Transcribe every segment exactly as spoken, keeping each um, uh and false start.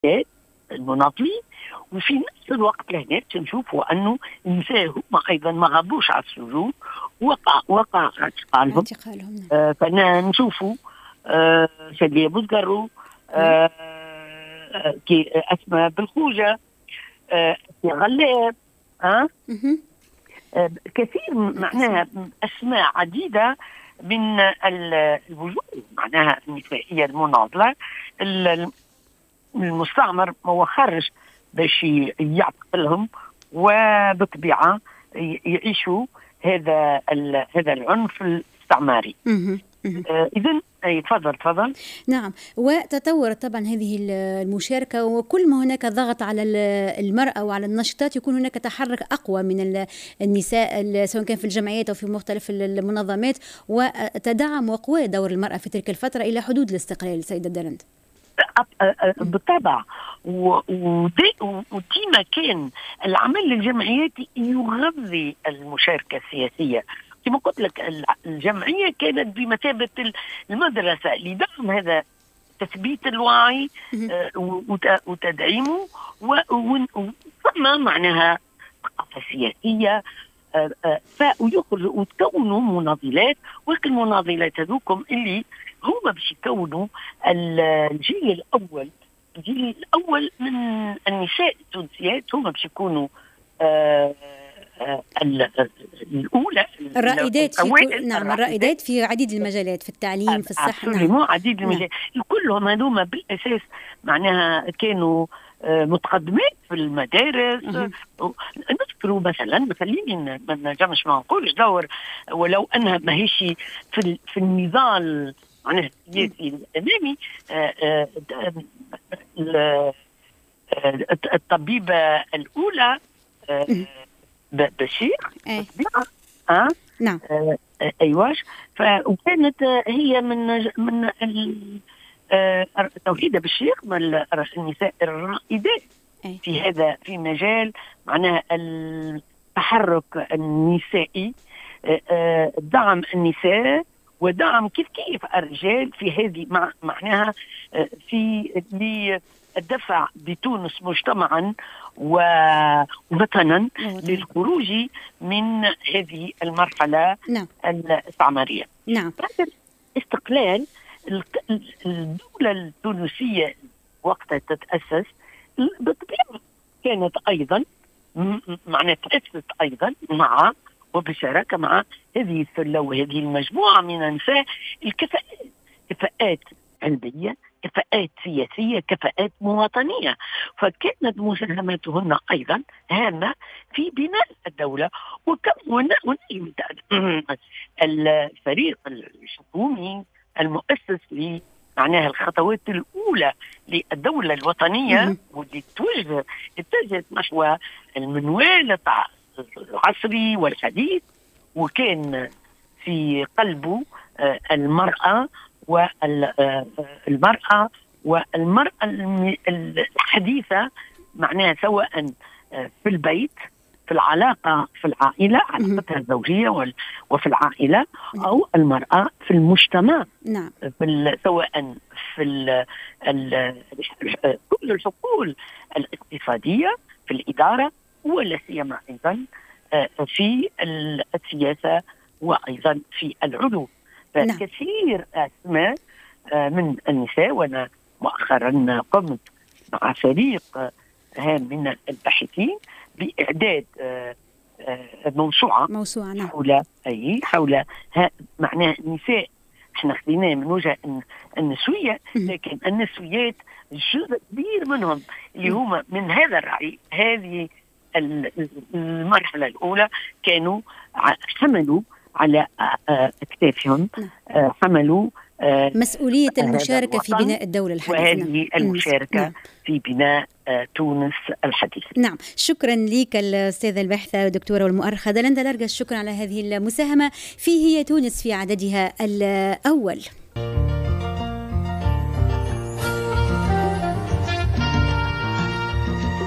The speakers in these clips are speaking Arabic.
المناضلين، وفي نفس الوقت لهنا نشوفوا انه النساء هم ايضا ما غابوش على السجون، وقع وقع اعتقالهم. آه فنشوفوا آه شادية بوزقرو، آه آه اسماء بالخوجة، آه غلاب، آه آه كثير معناها اسماء عديده من الوجوه معناها النسائيه المناضله. المستعمر ما وخرج باش يعتقلهم، وبطبيعه يعيشوا هذا هذا العنف الاستعماري. آه اذا اي تفضل تفضل. نعم، وتطورت طبعا هذه المشاركه، وكل ما هناك ضغط على المراه وعلى النشطات يكون هناك تحرك اقوى من النساء، سواء كان في الجمعيات او في مختلف المنظمات، وتدعم وقوى دور المراه في تلك الفتره الى حدود الاستقلال. سيده درند بالطبع، وديما كان العمل الجمعياتي يغذي المشاركه السياسيه. كما قلت لك الجمعيه كانت بمثابه المدرسه لدعم هذا تثبيت الوعي وتدعيمه، وثم معناها ثقافه سياسيه، فيخرجوا وتكونوا مناضلات، وكل المناضلات هذوكم اللي هم باش يكونوا الجيل الاول الجيل الاول من النساء التونسيات، هم باش يكونوا آه آه الاولى الرائدات في كل... نعم الرائدات في عديد المجالات، في التعليم، في الصحه. نعم عديد المجالات. نعم. كلهم هذوما بالاساس معناها كانوا آه متقدمات في المدارس. نذكروا مثلا خليني ما نجمش ما نقولش دور، ولو انها ماهيش في في النضال معناها السياسي الامامي. الطبيبه الاولى بشير اه نعم ايواش، وكانت هي من من توحيده بشير من النساء الرائدات في هذا في مجال معناها التحرك النسائي، دعم النساء ودعم كيف كيف الرجال في هذه مع معناها في للدفع بتونس مجتمعا ووطنا للخروج من هذه المرحلة نعم. الاستعمارية. نعم. استقلال الدولة التونسية وقتها تتأسس بالطبيعة كانت أيضا معناها تأسست أيضا مع وبشراكة مع هذه السلة وهذه المجموعة من النساء الكفاءات، كفاءات علمية، كفاءات سياسية، كفاءات مواطنية، فكانت مساهماتهن أيضا هامة في بناء الدولة. وكم الفريق الحكومي المؤسس ل معناها الخطوات الأولى للدولة الوطنية واللي توجه اتجهت نحو المنوال العصري والحديث، وكان في قلبه المرأة والمرأة والمرأة الحديثة معناها سواء في البيت، في العلاقة في العائلة، علاقتها الزوجية وفي العائلة، أو المرأة في المجتمع. نعم. في سواء في ال ال كل الحقول الاقتصادية في الإدارة، ولا سيما أيضا في السياسة وأيضا في العلوم. فكثير أسماء من النساء، وأنا مؤخرا قمت مع فريق هام من الباحثين بإعداد موسوعة موسوعة نعم. حول أي حول معناها النساء. احنا خديناه من وجه النسوية، لكن النسويات جزء كبير منهم اللي هما من هذا الرعي هذه المرحلة الأولى كانوا حملوا على أكتافهم حملوا مسؤولية المشاركة في بناء الدولة الحديثة، وهذه المشاركة نعم. في بناء تونس الحديثة. نعم، شكرا لك الأستاذة الباحثة الدكتورة والمؤرخة دلندا لارجس، شكرا على هذه المساهمة في هي تونس في عددها الأول.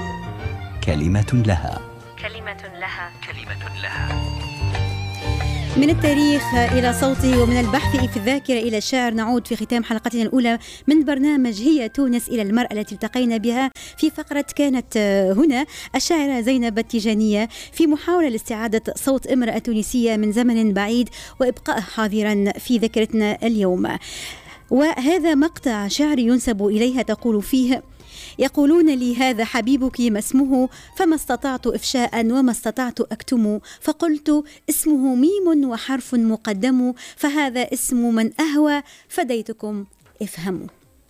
كلمة لها كلمة لها كلمة لها من التاريخ إلى صوته ومن البحث في الذاكرة إلى الشعر، نعود في ختام حلقتنا الأولى من برنامج هي تونس إلى المرأة التي التقينا بها في فقرة كانت هنا الشاعرة زينب التيجانية في محاولة لاستعادة صوت امرأة تونسية من زمن بعيد وإبقائه حاضرا في ذاكرتنا اليوم. وهذا مقطع شعري ينسب إليها تقول فيه: يقولون لي هذا حبيبك ما اسمه، فما استطعت إفشاء وما استطعت أكتم، فقلت اسمه ميم وحرف مقدم، فهذا اسم من أهوى فديتكم افهموا.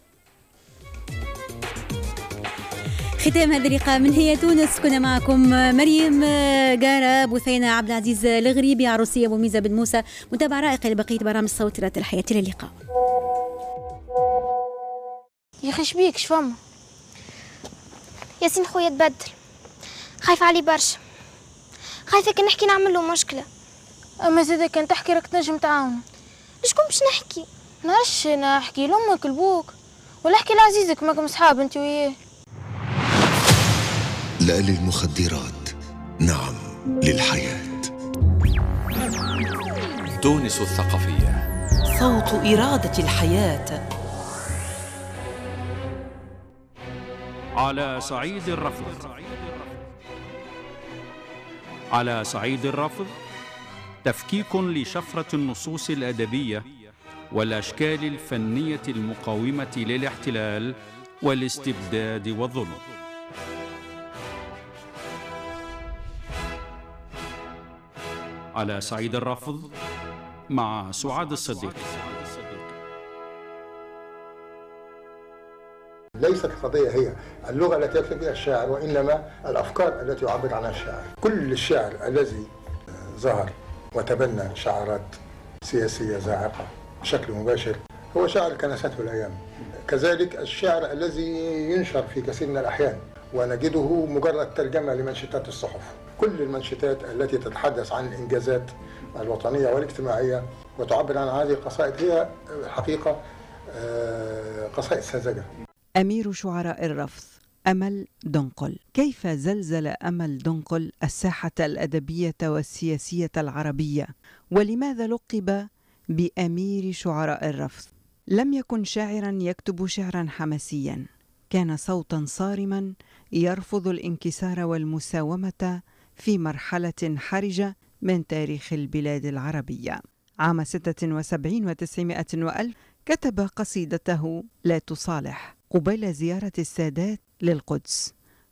ختام هذا اللقاء من هي تونس، كنا معكم مريم قارة، بثينة عبد العزيز الغريبي، عروسية مميزة بن موسى. متابعة رائقة لبقية برامج صوت الحياة. إلى اللقاء. يا أخي شبيك شفم ياسين خويا تبدل، خايفة علي برشا، خايفة كان نحكي نعمل له مشكلة. اما زيدا كان تحكي راك تنجم تعاون. شكون باش نحكي؟ نعرفش، نحكي لامك لبوك ولا احكي لعزيزك، ماكم صحاب انت وياه. لا للمخدرات، نعم للحياة. تونس الثقافية، صوت إرادة الحياة. على صعيد الرفض. على صعيد الرفض تفكيك لشفرة النصوص الأدبية والأشكال الفنية المقاومة للاحتلال والاستبداد والظلم. على صعيد الرفض مع سعاد الصديق. ليست القضية هي اللغة التي يكتب بها الشاعر، وإنما الأفكار التي يعبر عنها الشاعر. كل الشعر الذي ظهر وتبنى شعارات سياسية زاعقة بشكل مباشر هو شعر كنسته الأيام. كذلك الشعر الذي ينشر في كثير من الأحيان ونجده مجرد ترجمة لمنشطات الصحف. كل المنشطات التي تتحدث عن الإنجازات الوطنية والاجتماعية وتعبر عن هذه القصائد هي الحقيقة قصائد ساذجة. أمير شعراء الرفض أمل دنقل. كيف زلزل أمل دنقل الساحة الأدبية والسياسية العربية؟ ولماذا لقب بأمير شعراء الرفض؟ لم يكن شاعرا يكتب شعرا حماسيا، كان صوتا صارما يرفض الانكسار والمساومة في مرحلة حرجة من تاريخ البلاد العربية. عام ستة وسبعين وتسعمائة وألف كتب قصيدته لا تصالح قبيل زيارة السادات للقدس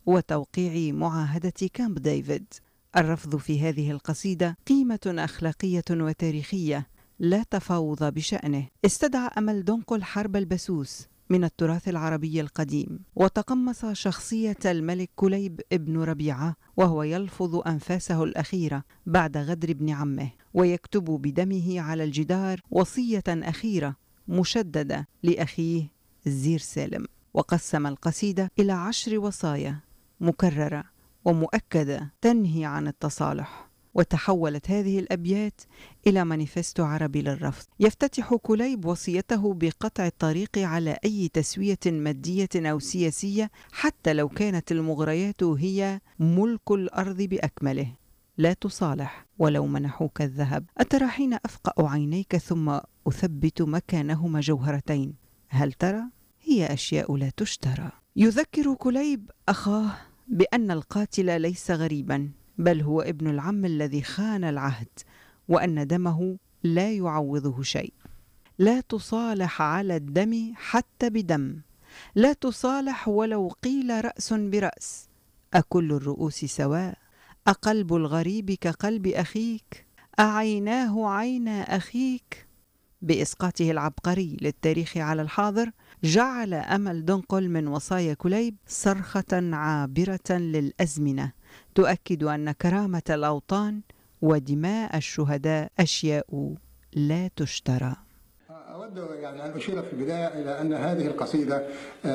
وتوقيع معاهدة كامب ديفيد. الرفض في هذه القصيدة قيمة أخلاقية وتاريخية لا تفاوض بشأنه. استدعى أمل دنقل حرب البسوس من التراث العربي القديم، وتقمص شخصية الملك كليب ابن ربيعة وهو يلفظ أنفاسه الأخيرة بعد غدر ابن عمه، ويكتب بدمه على الجدار وصية أخيرة مشددة لأخيه الزير سالم. وقسم القصيدة إلى عشر وصايا مكررة ومؤكدة تنهي عن التصالح، وتحولت هذه الأبيات إلى مانيفستو عربي للرفض. يفتتح كليب وصيته بقطع الطريق على أي تسوية مادية أو سياسية حتى لو كانت المغريات هي ملك الأرض بأكمله. لا تصالح ولو منحوك الذهب. أترى حين أفقأ عينيك ثم أثبت مكانهما جوهرتين، هل ترى؟ هي أشياء لا تشترى. يذكر كليب أخاه بأن القاتل ليس غريبا، بل هو ابن العم الذي خان العهد، وأن دمه لا يعوضه شيء. لا تصالح على الدم حتى بدم، لا تصالح ولو قيل رأس برأس. أكل الرؤوس سواء؟ أقلب الغريب كقلب أخيك؟ أعيناه عين أخيك؟ بإسقاطه العبقري للتاريخ على الحاضر، جعل أمل دنقل من وصايا كليب صرخة عابرة للأزمنة تؤكد أن كرامة الأوطان ودماء الشهداء أشياء لا تشترى. أود يعني أن أشير في البداية إلى أن هذه القصيدة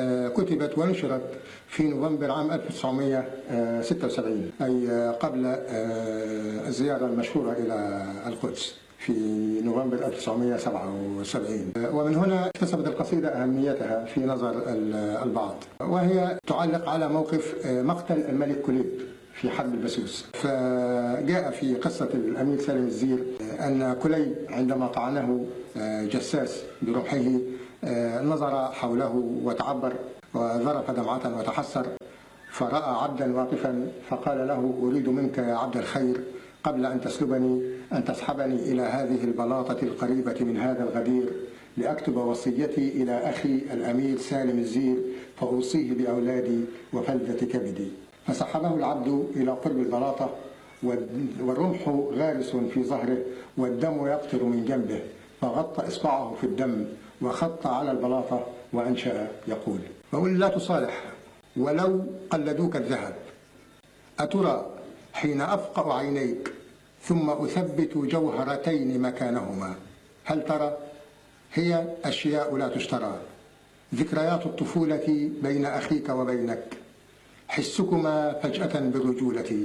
كتبت ونشرت في نوفمبر عام ألف وتسعمائة وستة وسبعين، أي قبل الزيارة المشهورة إلى القدس في نوفمبر ألف وتسعمائة وسبعة وسبعين. ومن هنا اكتسبت القصيدة أهميتها في نظر البعض، وهي تعلق على موقف مقتل الملك كليب في حرب البسوس. فجاء في قصة الأمير سالم الزير أن كلي عندما طعنه جساس برمحه نظر حوله وتعبر وذرف دمعة وتحسر، فرأى عبدا واقفا فقال له: أريد منك يا عبد الخير قبل أن تسلبني أن تسحبني إلى هذه البلاطة القريبة من هذا الغدير لأكتب وصيتي إلى أخي الأمير سالم الزير فأوصيه بأولادي وفلذة كبدي. فسحبه العبد إلى قرب البلاطة والرمح غارس في ظهره والدم يقطر من جنبه، فغطى إصبعه في الدم وخط على البلاطة وأنشأ يقول: بقول لا تصالح ولو قلدوك الذهب، أترى حين أفقأ عينيك ثم أثبت جوهرتين مكانهما، هل ترى؟ هي أشياء لا تشترى، ذكريات الطفولة بين أخيك وبينك، حسكما فجأة بالرجولة،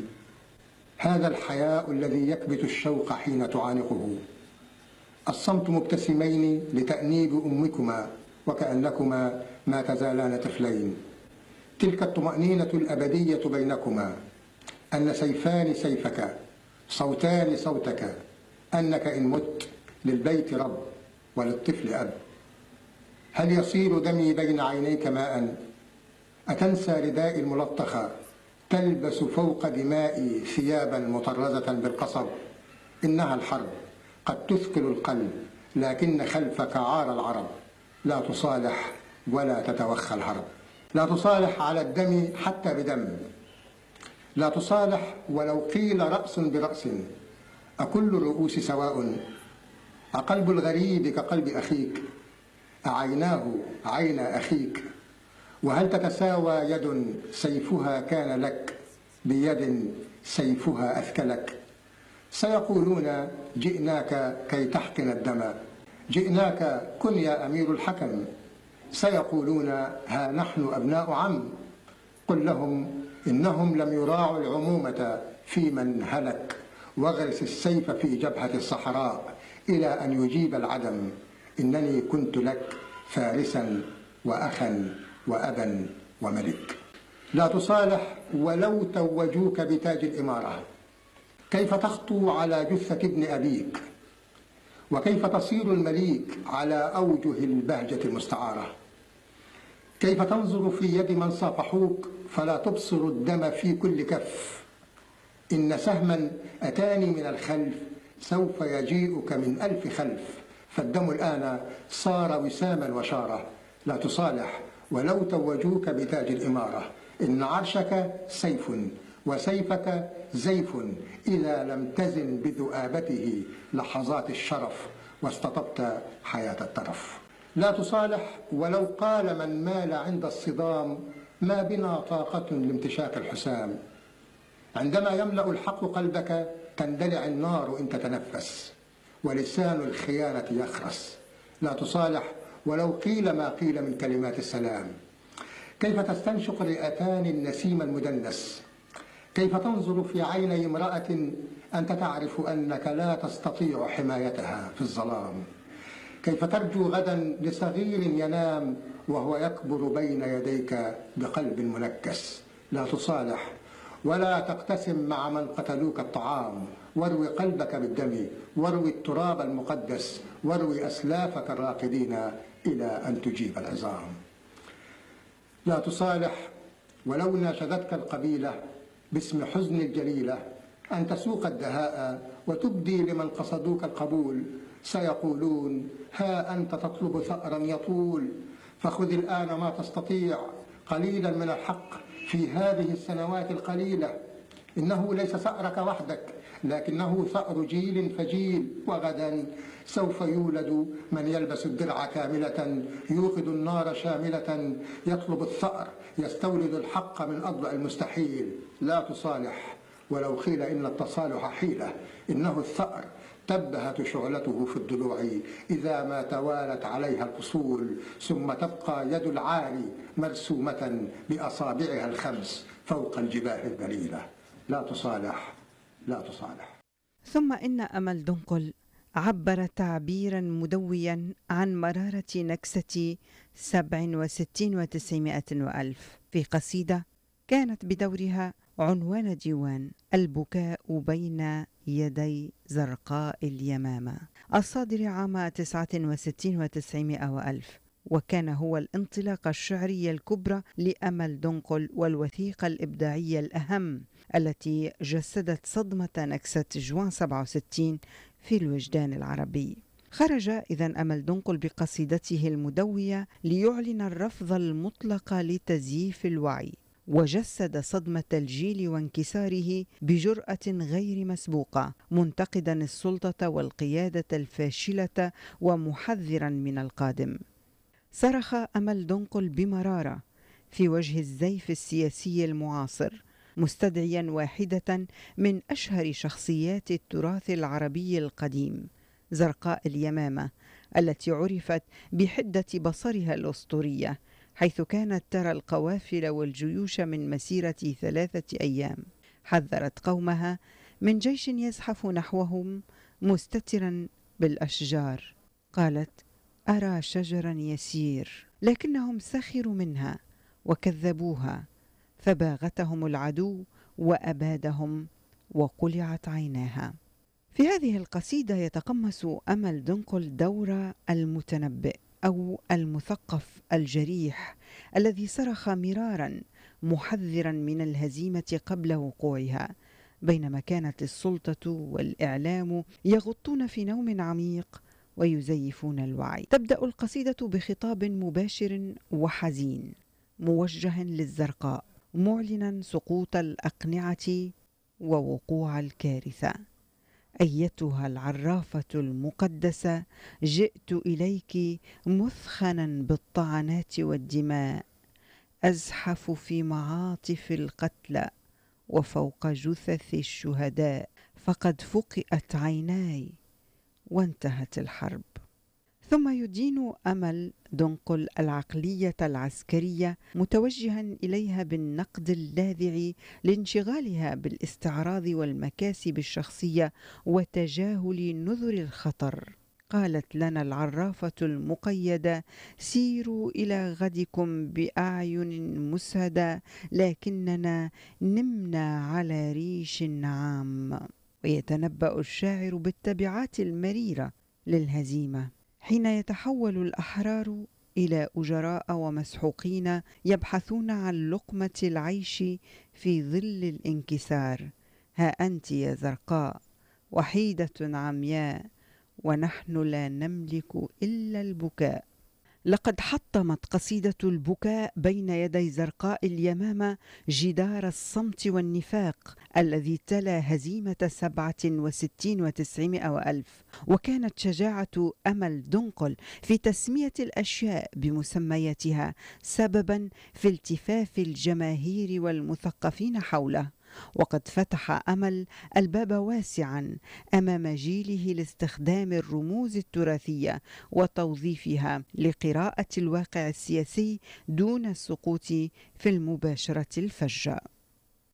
هذا الحياء الذي يكبت الشوق حين تعانقه، الصمت مبتسمين لتأنيب أمكما وكأنكما ما تزالان طفلين، تلك الطمأنينة الأبدية بينكما، أن سيفان سيفك صوتان صوتك، أنك إن مت للبيت رب وللطفل أب، هل يصير دمي بين عينيك ماء؟ أتنسى ردائي الملطخة تلبس فوق دمائي ثيابا مطرزة بالقصب؟ إنها الحرب قد تثقل القلب لكن خلفك عار العرب، لا تصالح ولا تتوخى الهرب، لا تصالح على الدم حتى بدم، لا تصالح ولو قيل رأس برأس، أكل الرؤوس سواء؟ أقلب الغريب كقلب أخيك؟ أعيناه عين أخيك؟ وهل تتساوى يد سيفها كان لك بيد سيفها أثكلك؟ سيقولون جئناك كي تحقن الدم، جئناك كن يا أمير الحكم، سيقولون ها نحن أبناء عم، قل لهم إنهم لم يراعوا العمومة في من هلك، واغرس السيف في جبهة الصحراء إلى أن يجيب العدم، إنني كنت لك فارسا وأخا وأبا وملك. لا تصالح ولو توجوك بتاج الإمارة، كيف تخطو على جثة ابن أبيك؟ وكيف تصير المليك على أوجه البهجة المستعارة؟ كيف تنظر في يد من صافحوك فلا تبصر الدم في كل كف؟ إن سهما أتاني من الخلف سوف يجيئك من ألف خلف، فالدم الآن صار وساما وشارة. لا تصالح ولو توجوك بتاج الإمارة، إن عرشك سيف وسيفك زيف إذا لم تزن بذؤابته لحظات الشرف واستطبت حياة الترف. لا تصالح ولو قال من مال عند الصدام ما بنا طاقة لامتشاك الحسام، عندما يملأ الحق قلبك تندلع النار إن تتنفس ولسان الخيانة يخرس. لا تصالح ولو قيل ما قيل من كلمات السلام، كيف تستنشق رئتان النسيم المدنس؟ كيف تنظر في عيني امرأة أنت تعرف أنك لا تستطيع حمايتها في الظلام؟ كيف ترجو غدا لصغير ينام وهو يكبر بين يديك بقلب منكس؟ لا تصالح ولا تقتسم مع من قتلوك الطعام، واروي قلبك بالدم، واروي التراب المقدس، واروي أسلافك الراقدين إلى أن تجيب العظام. لا تصالح ولو ناشدتك القبيلة باسم حزن الجليلة أن تسوق الدهاء وتبدي لمن قصدوك القبول، سيقولون ها أنت تطلب ثأرا يطول، فخذ الآن ما تستطيع قليلا من الحق في هذه السنوات القليلة، إنه ليس ثأرك وحدك لكنه ثأر جيل فجيل، وغدا سوف يولد من يلبس الدرع كاملة، يوقد النار شاملة، يطلب الثأر، يستولد الحق من أضلع المستحيل. لا تصالح ولو قيل إن التصالح حيلة، إنه الثأر تبهت شعلته في الضلوع إذا ما توالت عليها الفصول، ثم تبقى يد العاري مرسومة بأصابعها الخمس فوق الجباه الذليلة. لا تصالح لا تصالح. ثم إن أمل دنقل عبر تعبيرا مدويا عن مرارة نكسة سبع وستين وتسعمائة وألف في قصيدة كانت بدورها عنوان ديوان البكاء بين يدي زرقاء اليمامة الصادر عام تسعة وستين وتسعمائة وألف، وكان هو الانطلاقة الشعرية الكبرى لأمل دنقل والوثيقة الإبداعية الأهم التي جسدت صدمة نكسة جوان سبعة وستين في الوجدان العربي. خرج إذن أمل دنقل بقصيدته المدوية ليعلن الرفض المطلق لتزييف الوعي، وجسد صدمة الجيل وانكساره بجرأة غير مسبوقة، منتقدا السلطة والقيادة الفاشلة ومحذرا من القادم. صرخ أمل دنقل بمرارة في وجه الزيف السياسي المعاصر، مستدعيا واحدة من أشهر شخصيات التراث العربي القديم، زرقاء اليمامة، التي عرفت بحدة بصرها الأسطورية، حيث كانت ترى القوافل والجيوش من مسيرة ثلاثة أيام. حذرت قومها من جيش يزحف نحوهم مستترا بالأشجار. قالت: أرى شجرا يسير، لكنهم سخروا منها وكذبوها، فباغتهم العدو وأبادهم وقلعت عيناها. في هذه القصيدة يتقمص أمل دنقل دور المتنبئ أو المثقف الجريح الذي صرخ مرارا محذرا من الهزيمة قبل وقوعها، بينما كانت السلطة والإعلام يغطون في نوم عميق ويزيفون الوعي. تبدأ القصيدة بخطاب مباشر وحزين موجه للزرقاء، معلنا سقوط الأقنعة ووقوع الكارثة. أيتها العرافة المقدسة، جئت إليك مثخنا بالطعنات والدماء، أزحف في معاطف القتلى وفوق جثث الشهداء، فقد فقئت عيناي وانتهت الحرب. ثم يدين أمل دنقل العقلية العسكرية، متوجها إليها بالنقد اللاذع لانشغالها بالاستعراض والمكاسب الشخصية وتجاهل نذر الخطر. قالت لنا العرافة المقيدة: سيروا إلى غدكم بأعين مسهدة، لكننا نمنا على ريش النعام. ويتنبأ الشاعر بالتبعات المريرة للهزيمة، حين يتحول الأحرار إلى أجراء ومسحوقين يبحثون عن لقمة العيش في ظل الانكسار. ها أنت يا زرقاء وحيدة عمياء، ونحن لا نملك إلا البكاء. لقد حطمت قصيدة البكاء بين يدي زرقاء اليمامة جدار الصمت والنفاق الذي تلا هزيمة سبعة وستين وتسعمائة وألف. وكانت شجاعة أمل دنقل في تسمية الأشياء بمسمياتها سببا في التفاف الجماهير والمثقفين حوله. وقد فتح أمل الباب واسعا أمام جيله لاستخدام الرموز التراثية وتوظيفها لقراءة الواقع السياسي دون السقوط في المباشرة الفجة.